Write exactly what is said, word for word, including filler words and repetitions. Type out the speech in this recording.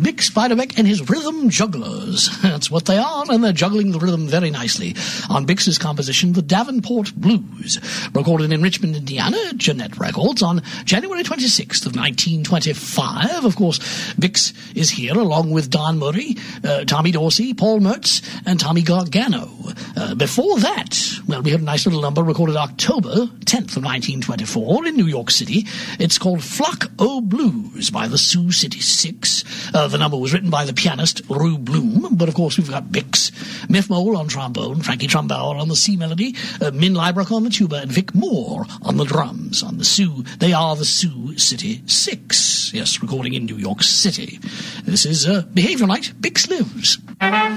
Bix Beiderbecke and his Rhythm Jugglers. That's what they are, and they're juggling the rhythm very nicely on Bix's composition, The Davenport Blues, recorded in Richmond, Indiana, at Jeanette Records on January twenty-sixth of nineteen twenty-five. Of course, Bix is here along with Don Murray, uh, Tommy Dorsey, Paul Mertz, and Tommy Gargano. Uh, before that, well, we had a nice little number recorded October tenth of nineteen twenty-four in New York City. It's called Flock O' Blues by the Sioux City Six. Uh, the number was written by the pianist Rue Bloom, but of course we've got Bix, Miff Mole on trombone, Frankie Trumbauer on the C melody, uh, Min Liebrecht on the tuba, and Vic Moore on the drums. On the Sioux, they are the Sioux City Six. Yes, recording in New York City. This is uh, Behavior Night, Bix Lives.